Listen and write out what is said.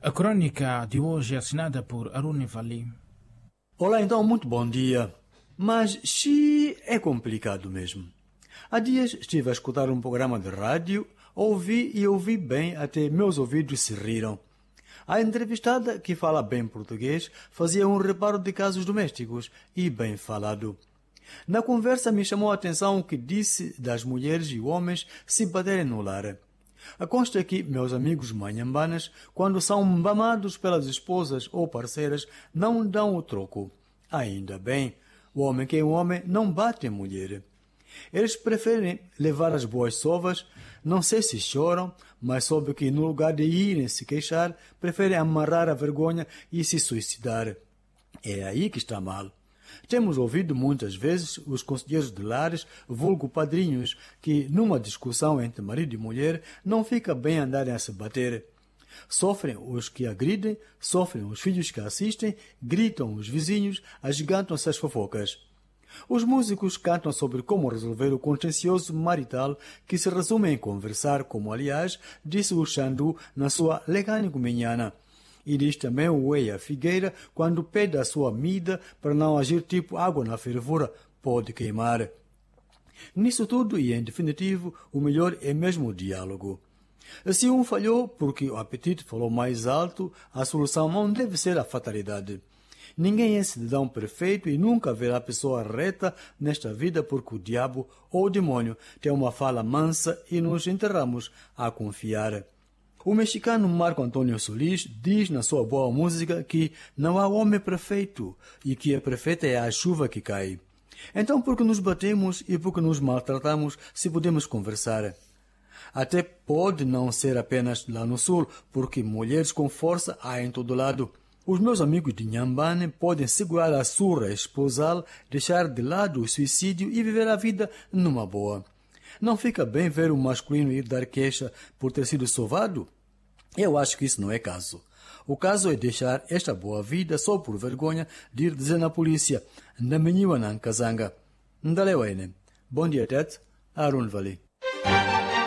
A crônica de hoje é assinada por Arun Vali. Olá, então, muito bom dia. Mas é complicado mesmo. Há dias estive a escutar um programa de rádio, ouvi bem, até meus ouvidos se riram. A entrevistada, que fala bem português, fazia um reparo de casos domésticos e bem falado. Na conversa me chamou a atenção o que disse das mulheres e homens se baterem no lar. Consta que meus amigos manhambanas, quando são mamados pelas esposas ou parceiras, não dão o troco. Ainda bem, o homem que é um homem não bate em mulher. Eles preferem levar as boas sovas, não sei se choram, mas soube que no lugar de irem se queixar, preferem amarrar a vergonha e se suicidar. É aí que está mal. Temos ouvido muitas vezes os conselheiros de lares, vulgo padrinhos, que numa discussão entre marido e mulher não fica bem andarem a se bater. Sofrem os que agridem, sofrem os filhos que assistem, gritam os vizinhos, agigantam-se as fofocas. Os músicos cantam sobre como resolver o contencioso marital, que se resume em conversar, como aliás disse o Xandu na sua Legânico Minhana. E diz também o Eia Figueira quando pede a sua mida para não agir tipo água na fervura, pode queimar. Nisso tudo e em definitivo, o melhor é mesmo o diálogo. Se um falhou porque o apetite falou mais alto, a solução não deve ser a fatalidade. Ninguém é cidadão perfeito e nunca haverá pessoa reta nesta vida porque o diabo ou o demônio tem uma fala mansa e nos enterramos a confiar. O mexicano Marco Antônio Solis diz na sua boa música que não há homem perfeito e que a perfeita é a chuva que cai. Então por que nos batemos e por que nos maltratamos se podemos conversar? Até pode não ser apenas lá no sul, porque mulheres com força há em todo lado. Os meus amigos de Inhambane podem segurar a surra esposal, deixar de lado o suicídio e viver a vida numa boa. Não fica bem ver um masculino ir dar queixa por ter sido sovado? Eu acho que isso não é caso. O caso é deixar esta boa vida só por vergonha de ir dizer na polícia: Ndamenyiwa na Nkazanga. Ndalewene. Bom dia, Ted. Arun Vali.